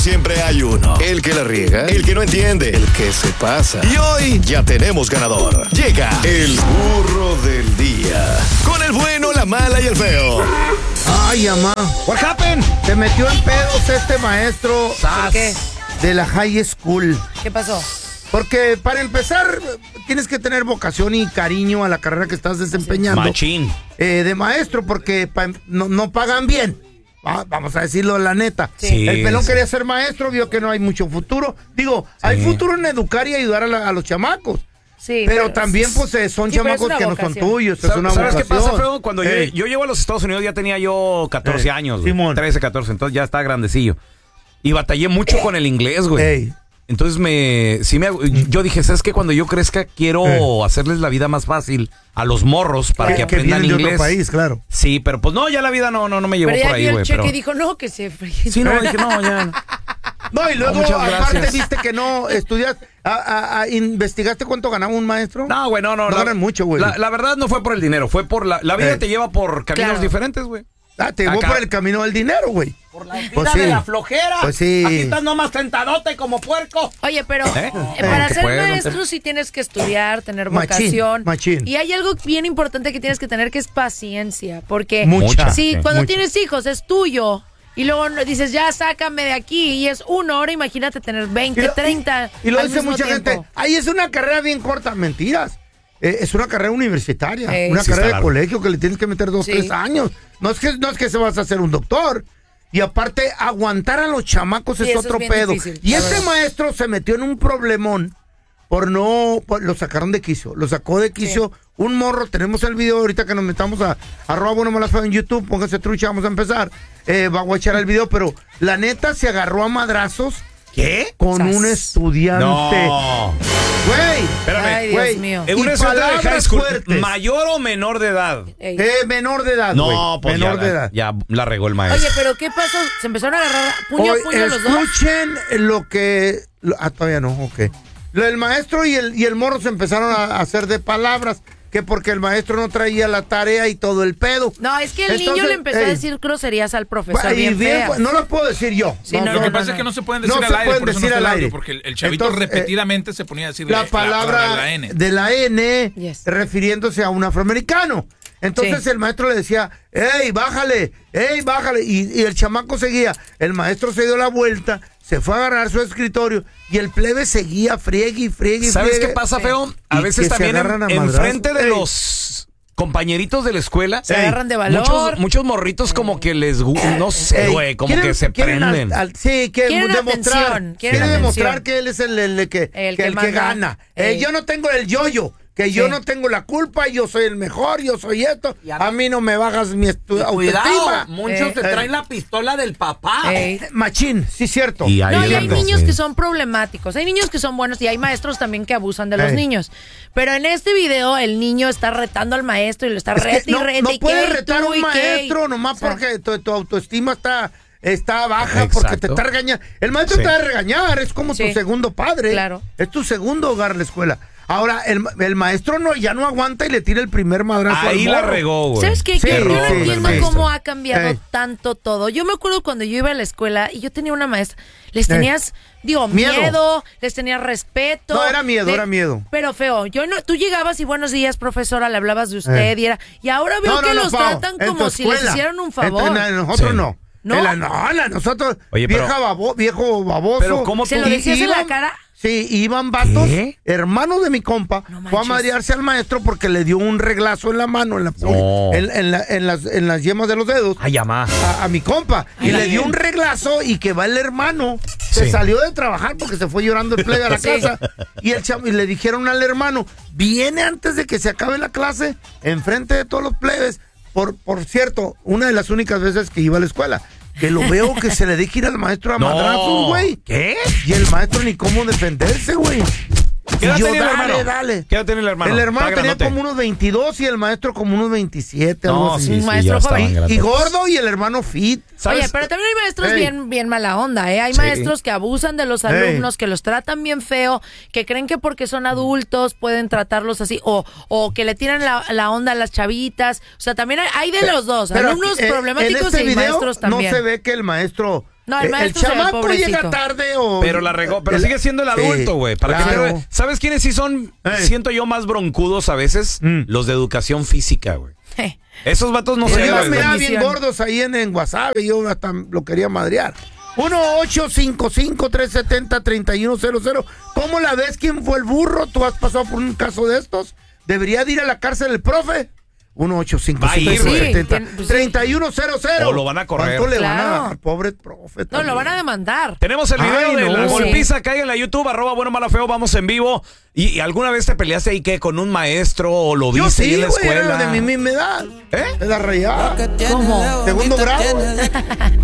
Siempre hay uno, el que la riega, el que no entiende, el que se pasa. Y hoy ya tenemos ganador. Llega el burro del día. Con el bueno, la mala y el feo. Ay, mamá. What happened? Se metió en pedos este maestro ¿Por qué? de la high school. ¿Qué pasó? Porque para empezar, tienes que tener vocación y cariño a la carrera que estás desempeñando. Machín. De maestro, porque no pagan bien. Vamos a decirlo la neta. Sí. El pelón quería ser maestro, vio que no hay mucho futuro. Digo, hay futuro en educar y ayudar a los chamacos. Sí, pero también, pues, son sí, chamacos pero es que una no son vocación. tuyos. Es una ¿Sabes qué vocación. pasa, feo? Cuando yo llego a los Estados Unidos ya tenía yo 14 años, güey. Simón. 13, 14, entonces ya estaba grandecillo. Y batallé mucho con el inglés, güey. Ey. Entonces yo dije, ¿sabes qué? Cuando yo crezca quiero hacerles la vida más fácil a los morros para que aprendan vienen inglés. de otro país, claro. Sí, pero pues no, ya la vida no me llevó Pero por ya ahí, vio el güey. cheque Pero y dijo, no, que se fríe. sí, no, dije, no, ya. No, y luego, muchas aparte, gracias. viste que no estudias, ¿investigaste cuánto ganaba un maestro? No, güey, no. No ganan mucho, güey. La verdad no fue por el dinero, fue por la vida te lleva por caminos Claro. diferentes, güey. Te llevó Acá. por el camino del dinero, güey. Por la vida Pues sí. de la flojera. Pues sí. Aquí estás nomás tentadote como puerco. Oye, pero ¿Eh? para ¿Qué ser puedes, maestro sí tienes que estudiar, tener Machín, vocación. machín. Y hay algo bien importante que tienes que tener, que es paciencia. Porque Mucha. sí, cuando Mucha. tienes hijos es tuyo. Y luego dices, ya sácame de aquí. Y es 1 hora, imagínate tener 20, 30. Y lo al dice mismo mucha tiempo. gente. Ahí es una carrera bien corta. Mentiras. Es una carrera universitaria. Una Sí, carrera está de largo. colegio que le tienes que meter 2, Sí. 3 años. No es que se vas a hacer un doctor. Y aparte, aguantar a los chamacos Sí, es eso otro es bien pedo. difícil, Y la este verdad. maestro se metió en un problemón lo sacaron de quicio. Lo sacó de quicio un morro. Tenemos el video ahorita que nos metamos a @buenomalafeo en YouTube. Póngase trucha, vamos a empezar. Voy a echar el video, pero la neta se agarró a madrazos. ¿Qué? Con Sas. un estudiante. No. Güey. Espérame. Ay, Dios güey. mío. En Y una estudiante de high palabras school, fuertes. ¿mayor o menor de edad? Ey. Menor de edad, güey. No, pues menor de edad. ya la regó el maestro. Oye, pero ¿qué pasó? ¿Se empezaron a agarrar puño a Hoy, puño los dos? escuchen lo que... todavía no, ok. El maestro y el morro se empezaron a hacer de palabras, que porque el maestro no traía la tarea y todo el pedo. No, es que el niño Entonces, le empezó a decir groserías al profesor Y bien feas. no lo puedo decir yo. Sí, No, no, Lo que no, pasa no. es que no se pueden No decir se al aire, pueden por eso no decir está al el audio, aire. porque el chavito Entonces, repetidamente se ponía a decir la palabra de la N. de la N Yes. refiriéndose a un afroamericano. Entonces Sí. el maestro le decía, ¡ey, bájale! Y el chamaco seguía. El maestro se dio la vuelta, se fue a agarrar su escritorio y el plebe seguía friegue. ¿Sabes qué pasa, feo? A Y veces que se también agarran a enfrente madrazos. de Ey. los compañeritos de la escuela Se agarran de valor. muchos morritos como que les no sé, Ey, güey, como quieren- que se quieren prenden. Sí, que Quieren demostrar. atención, Quiere quieren demostrar atención. que él es el que El que que manda. gana. Ey. Yo no tengo el yo-yo. Que yo Sí. no tengo la culpa, yo soy el mejor, yo soy esto. Y a A mí no me bajas mi autoestima. Cuidado, muchos te Eh. traen la pistola del papá. Ey. Machín, sí, cierto. Y ahí No, es y hay donde- niños sí. que son problemáticos, hay niños que son buenos y hay maestros también que abusan de los Ey. niños. Pero en este video el niño está retando al maestro y lo está Es que rete y rete. no y puedes qué, retar a tú un y qué. maestro nomás O sea, porque tu autoestima está baja, Exacto. porque te está regañando. El maestro Sí. te va a regañar, es como Sí. tu segundo padre. Claro. Es tu segundo hogar la escuela. Ahora, el maestro ya no aguanta y le tira el primer madrazo Ahí al la morro. regó, güey. ¿Sabes qué? Sí, Que yo no sí, entiendo sí. cómo ha cambiado Ey. tanto todo. Yo me acuerdo cuando yo iba a la escuela y yo tenía una maestra. Les tenías, Miedo. miedo, les tenías respeto. No, era miedo. Pero feo, tú llegabas y buenos días, profesora, le hablabas de usted y ahora veo que los Pao, tratan en como tu si les escuela. hicieran un favor. En nosotros Sí. no. ¿No? Nosotros, Oye, pero- viejo baboso. Pero ¿cómo ¿Se tú- lo decías en la iban- cara? Sí, iban vatos, ¿Qué? hermanos de mi compa, No fue a manches. madrearse al maestro porque le dio un reglazo en la mano, No. en las yemas de los dedos. Ay, amá. A mi compa y le dio un reglazo y que va el hermano se Sí. salió de trabajar porque se fue llorando el plebe a la Sí. casa y y le dijeron al hermano, viene antes de que se acabe la clase enfrente de todos los plebes. Por cierto, una de las únicas veces que iba a la escuela que lo veo que se le deja ir al maestro a No. madrazos, güey. ¿Qué? Y el maestro ni cómo defenderse, güey. ¿Qué edad Y yo, tenía el hermano? dale. ¿Qué edad tenía el hermano? El hermano Está tenía grandote. como unos 22 y el maestro como unos 27, algo No, así. sí, sí, Maestro ya estaban joven. grandes. Y gordo y el hermano fit. ¿Sabes? Oye, pero también hay maestros Ey. bien mala onda, ¿eh? Hay Sí. maestros que abusan de los alumnos, que los tratan bien feo, que creen que porque son adultos pueden tratarlos así, o que le tiran la onda a las chavitas. O sea, también hay de los dos, Pero alumnos aquí, problemáticos en este y video maestros también. no se ve que el maestro No, el El maestro se ve chamaco pobrecito. llega tarde o... Pero la regó, pero sigue siendo el adulto, güey. claro. ¿Sabes quiénes sí son, siento yo, más broncudos a veces? Los de educación física, güey. Esos vatos no Pues sé, yo los güey. miraba bien gordos ahí en WhatsApp y yo hasta lo quería madrear. 1-855-370-3100. ¿Cómo la ves? ¿Quién fue el burro? ¿Tú has pasado por un caso de estos? ¿Debería de ir a la cárcel el profe? 1-855-370-3100. O lo van a correr. ¿Cuánto le van a Claro. dar? Pobre profe. No, también. lo van a demandar. Tenemos el video Ay, de no. la Sí. golpiza, caiga en la YouTube, @bueno mala feo, vamos en vivo. ¿Y alguna vez te peleaste ahí que con un maestro o lo Yo viste ahí sí, en la güey, escuela? era de mi misma edad. ¿Eh? De la rayada. ¿Cómo? Segundo grado.